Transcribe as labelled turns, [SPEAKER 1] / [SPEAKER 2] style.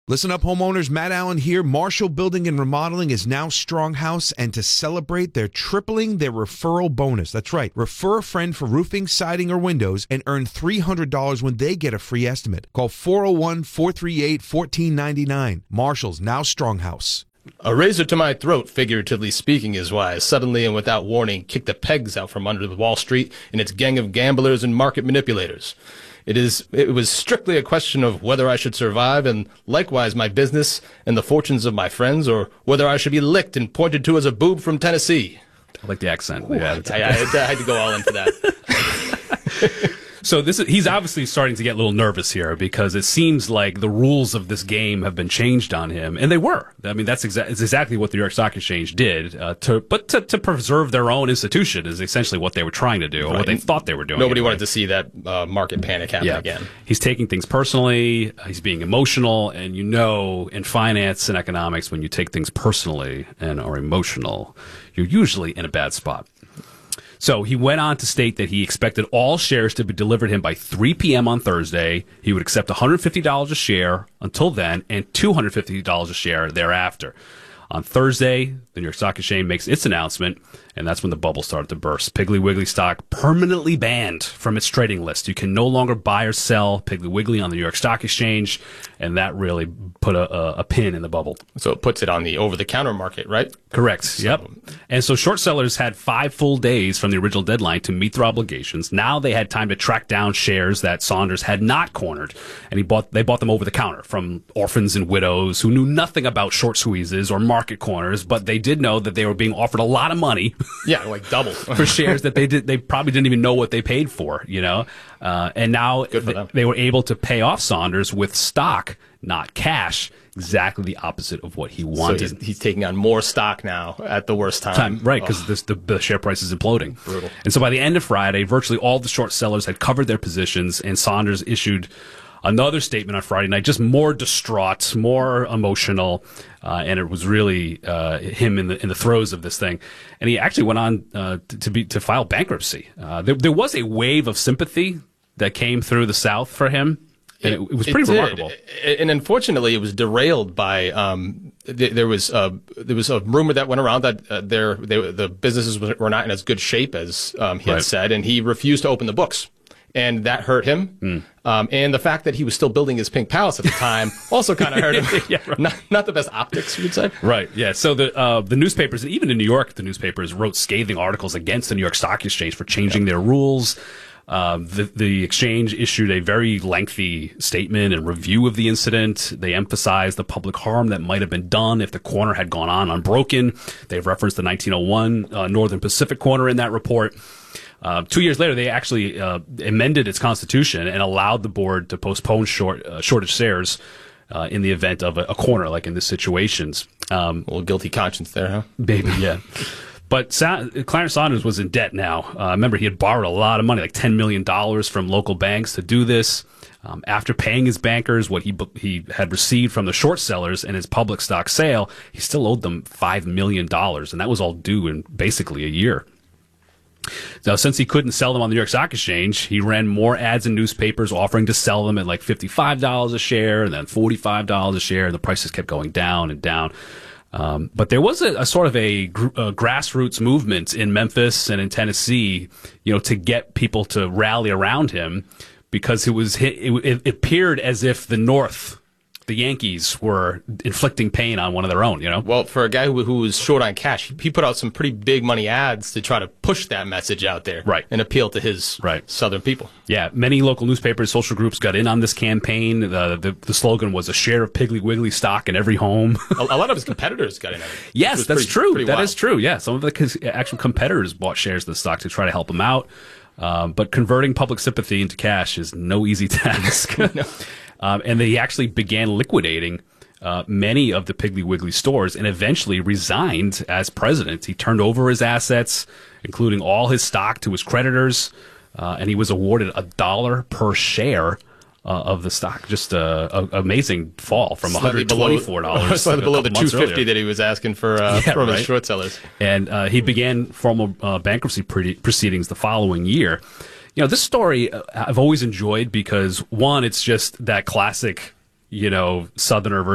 [SPEAKER 1] Listen up, homeowners. Matt Allen here. Marshall Building and Remodeling is now Stronghouse, and to celebrate, they're tripling their referral bonus. That's right. Refer a friend for roofing, siding, or windows and earn $300 when they get a free estimate. Call 401-438-1499. Marshall's now Stronghouse.
[SPEAKER 2] A razor to my throat, figuratively speaking, is why I suddenly and without warning kicked the pegs out from under Wall Street and its gang of gamblers and market manipulators. It was strictly a question of whether I should survive and likewise my business and the fortunes of my friends, or whether I should be licked and pointed to as a boob from Tennessee.
[SPEAKER 3] I like the accent.
[SPEAKER 2] Ooh, yeah, I had to go all into that.
[SPEAKER 3] So he's obviously starting to get a little nervous here because it seems like the rules of this game have been changed on him, and they were. I mean, it's exactly what the New York Stock Exchange did. To preserve their own institution is essentially what they were trying to do, or what they thought they were doing.
[SPEAKER 2] Nobody wanted to see that market panic happen again.
[SPEAKER 3] He's taking things personally. He's being emotional, and in finance and economics, when you take things personally and are emotional, you're usually in a bad spot. So he went on to state that he expected all shares to be delivered him by 3 p.m. on Thursday. He would accept $150 a share until then and $250 a share thereafter. On Thursday, the New York Stock Exchange makes its announcement, and that's when the bubble started to burst. Piggly Wiggly stock permanently banned from its trading list. You can no longer buy or sell Piggly Wiggly on the New York Stock Exchange, and that really put a pin in the bubble.
[SPEAKER 2] So it puts it on the over-the-counter market, right?
[SPEAKER 3] Correct. Yep. And so short sellers had 5 full days from the original deadline to meet their obligations. Now they had time to track down shares that Saunders had not cornered, and they bought them over the counter from orphans and widows who knew nothing about short squeezes or market corners, but they did know that they were being offered a lot of money.
[SPEAKER 2] Yeah, like double
[SPEAKER 3] for shares that they probably didn't even know what they paid for, and now they were able to pay off Saunders with stock, not cash. Exactly the opposite of what he wanted.
[SPEAKER 2] So he's taking on more stock now at the worst time.
[SPEAKER 3] Right, because the share price is imploding.
[SPEAKER 2] Brutal.
[SPEAKER 3] And so by the end of Friday, virtually all the short sellers had covered their positions, and Saunders issued another statement on Friday night, just more distraught, more emotional, and it was really him in the throes of this thing. And he actually went on to file bankruptcy. There was a wave of sympathy that came through the South for him. And it was pretty remarkable.
[SPEAKER 2] And unfortunately, it was derailed by there was a rumor that went around that the businesses were not in as good shape as he had said, and he refused to open the books. And that hurt him. And the fact that he was still building his Pink Palace at the time also kind of hurt him.
[SPEAKER 3] Yeah, right.
[SPEAKER 2] Not the best optics, you would say.
[SPEAKER 3] Right, yeah. So the newspapers, and even in New York, the newspapers wrote scathing articles against the New York Stock Exchange for changing their rules. The exchange issued a very lengthy statement and review of the incident. They emphasized the public harm that might have been done if the corner had gone on unbroken. They've referenced the 1901 Northern Pacific corner in that report. 2 years later, they actually amended its constitution and allowed the board to postpone shortage shares in the event of a corner, like in this situations.
[SPEAKER 2] A little guilty conscience there, huh?
[SPEAKER 3] Maybe, yeah. But Clarence Saunders was in debt now. Remember, he had borrowed a lot of money, like $10 million from local banks to do this. After paying his bankers what he had received from the short sellers in his public stock sale, he still owed them $5 million, and that was all due in basically a year. Now, since he couldn't sell them on the New York Stock Exchange, he ran more ads in newspapers offering to sell them at like $55 a share and then $45 a share, and the prices kept going down and down. But there was a sort of a grassroots movement in Memphis and in Tennessee, to get people to rally around him, because it appeared as if the North, the Yankees, were inflicting pain on one of their own,
[SPEAKER 2] Well, for a guy who was short on cash, he put out some pretty big money ads to try to push that message out there,
[SPEAKER 3] right, and
[SPEAKER 2] appeal to his Southern people.
[SPEAKER 3] Yeah, many local newspapers, social groups got in on this campaign. The slogan was a share of Piggly Wiggly stock in every home.
[SPEAKER 2] A lot of his competitors got in on it.
[SPEAKER 3] Yes, that's true. That is true. Yeah, some of the actual competitors bought shares of the stock to try to help him out. But converting public sympathy into cash is no easy task.
[SPEAKER 2] No.
[SPEAKER 3] And they actually began liquidating many of the Piggly Wiggly stores and eventually resigned as president. He turned over his assets, including all his stock, to his creditors, and he was awarded $1 per share of the stock. Just an amazing fall from $124
[SPEAKER 2] slightly below the $250 that he was asking for his short sellers.
[SPEAKER 3] And he began formal bankruptcy proceedings the following year. This story I've always enjoyed because, one, it's just that classic, Southerner